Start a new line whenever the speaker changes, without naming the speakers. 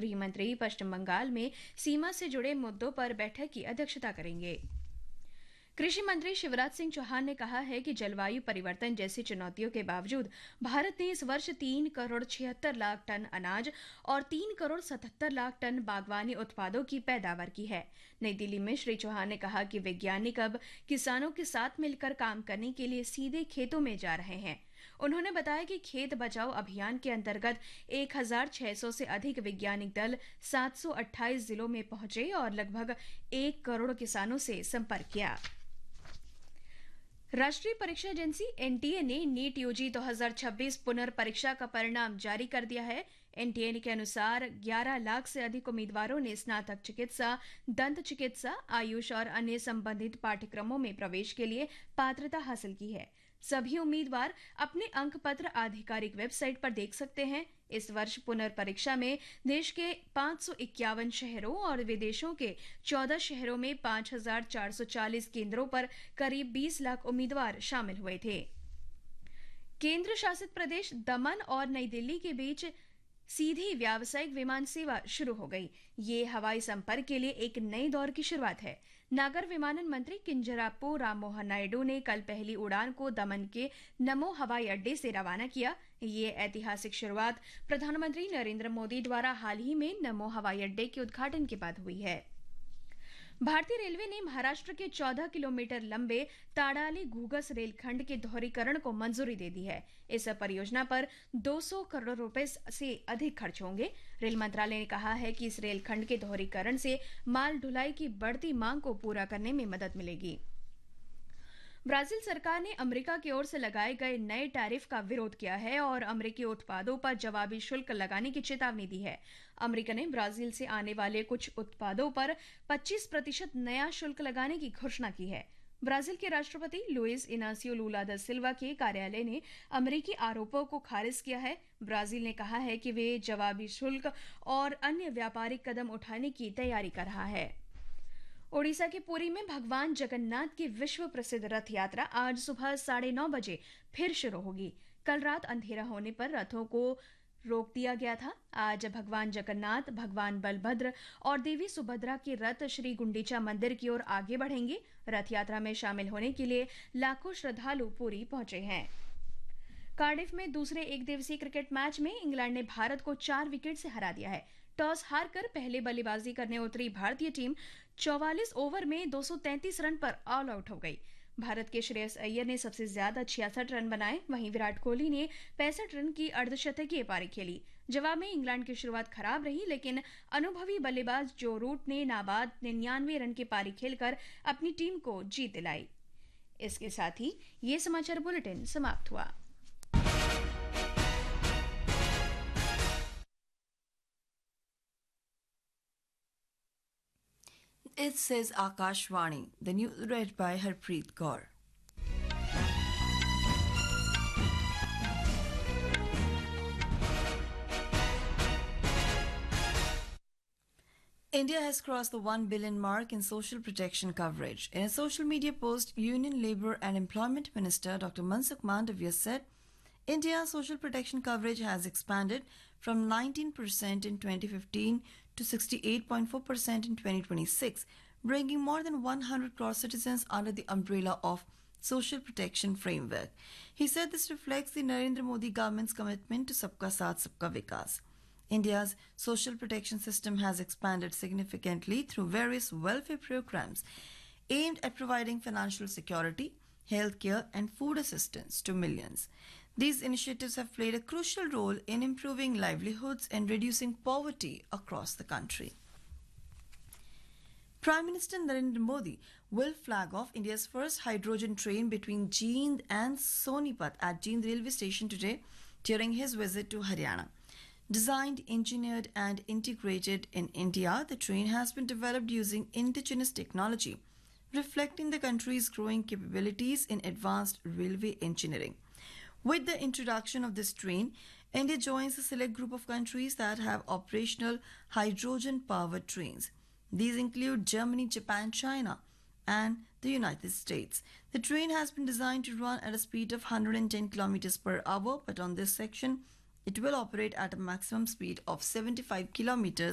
गृह मंत्री पश्चिम बंगाल में सीमा से जुड़े मुद्दों पर बैठक की अध्यक्षता करेंगे। कृषि मंत्री शिवराज सिंह चौहान ने कहा है कि जलवायु परिवर्तन जैसी चुनौतियों के बावजूद भारत ने इस वर्ष 3,76,00,000 टन अनाज और 3,77,00,000 टन बागवानी उत्पादों की पैदावार की है। नई दिल्ली में श्री चौहान ने कहा कि वैज्ञानिक अब किसानों के साथ मिलकर काम करने के लिए सीधे खेतों में जा रहे हैं। उन्होंने बताया कि खेत बचाओ अभियान के अंतर्गत 1,600 से अधिक वैज्ञानिक दल 728 जिलों में पहुंचे और लगभग 1 करोड़ किसानों से संपर्क किया। राष्ट्रीय परीक्षा एजेंसी एनटीए ने नीट यूजी 2026 पुनर्परीक्षा का परिणाम जारी कर दिया है। एनटीए के अनुसार 11 लाख से अधिक उम्मीदवारों ने स्नातक चिकित्सा, दंत चिकित्सा, आयुष और अन्य संबंधित पाठ्यक्रमों में प्रवेश के लिए पात्रता हासिल की है। सभी उम्मीदवार अपने अंक पत्र आधिकारिक वेबसाइट पर देख सकते हैं। इस वर्ष पुनर्परीक्षा में देश के 551 शहरों और विदेशों के 14 शहरों में 5,440 केंद्रों पर करीब 20 लाख उम्मीदवार शामिल हुए थे। केंद्र शासित प्रदेश दमन और नई दिल्ली के बीच सीधी व्यावसायिक विमान सेवा शुरू हो गई। ये हवाई संपर्क के लिए एक नए दौर की शुरुआत है। नागर विमानन मंत्री किंजरापू राममोहन नायडू ने कल पहली उड़ान को दमन के नमो हवाई अड्डे से रवाना किया। ये ऐतिहासिक शुरुआत प्रधानमंत्री नरेंद्र मोदी द्वारा हाल ही में नमो हवाई अड्डे के उद्घाटन के बाद हुई है। भारतीय रेलवे ने महाराष्ट्र के 14 किलोमीटर लंबे ताड़ाली घूगस रेलखंड के दोहरीकरण को मंजूरी दे दी है। इस परियोजना पर 200 करोड़ रुपए से अधिक खर्च होंगे। रेल मंत्रालय ने कहा है कि इस रेलखंड के दोहरीकरण से माल ढुलाई की बढ़ती मांग को पूरा करने में मदद मिलेगी। ब्राजील सरकार ने अमेरिका की ओर से लगाए गए नए टैरिफ का विरोध किया है और अमेरिकी उत्पादों पर जवाबी शुल्क लगाने की चेतावनी दी है। अमेरिका ने ब्राजील से आने वाले कुछ उत्पादों पर 25% नया शुल्क लगाने की घोषणा की है। ब्राजील के राष्ट्रपति लुइस इनासियो लूला दा सिल्वा के कार्यालय ने अमेरिकी आरोपों को खारिज किया है। ब्राजील ने कहा है कि वे जवाबी शुल्क और अन्य व्यापारिक कदम उठाने की तैयारी कर रहा है। ओडिशा के पुरी में भगवान जगन्नाथ की विश्व प्रसिद्ध रथ यात्रा आज सुबह 9:30 बजे फिर शुरू होगी। कल रात अंधेरा होने पर रथों को रोक दिया गया था। आज भगवान जगन्नाथ, भगवान बलभद्र और देवी सुभद्रा के रथ श्री गुंडीचा मंदिर की ओर आगे बढ़ेंगे। रथ यात्रा में शामिल होने के लिए लाखों श्रद्धालु पुरी पहुंचे हैं। कार्डिफ में दूसरे एक दिवसीय क्रिकेट मैच में इंग्लैंड ने भारत को 4 विकेट से हरा दिया है। टॉस हारकर पहले बल्लेबाजी करने उतरी भारतीय टीम 44 ओवर में 233 रन पर ऑल आउट हो गई। भारत के श्रेयस अय्यर ने सबसे ज्यादा 66 रन बनाए। वहीं विराट कोहली ने 65 रन की अर्धशतकीय पारी खेली। जवाब में इंग्लैंड की शुरुआत खराब रही, लेकिन अनुभवी बल्लेबाज जो रूट ने नाबाद 99 रन की पारी खेलकर अपनी टीम को जीत दिलाई। इसके साथ ही ये समाचार बुलेटिन समाप्त हुआ।
It says Akashvani, the news read by Harpreet Kaur. India has crossed the 1 billion mark in social protection coverage. In a social media post, Union Labour and Employment Minister Dr. Mansukh Mandavia said, India's social protection coverage has expanded from 19% in 2015 to 68.4% in 2026, bringing more than 100 crore citizens under the umbrella of social protection framework. He said this reflects the Narendra Modi government's commitment to Sabka Saath Sabka Vikas. India's social protection system has expanded significantly through various welfare programs aimed at providing financial security, healthcare, and food assistance to millions. These initiatives have played a crucial role in improving livelihoods and reducing poverty across the country. Prime Minister Narendra Modi will flag off India's first hydrogen train between Jind and Sonipat at Jind railway station today during his visit to Haryana. Designed, engineered, and integrated in India, the train has been developed using indigenous technology, reflecting the country's growing capabilities in advanced railway engineering. With the introduction of this train, India joins a select group of countries that have operational hydrogen-powered trains. These include Germany, Japan, China, and the United States. The train has been designed to run at a speed of 110 kilometers per hour, but on this section, it will operate at a maximum speed of 75 kilometers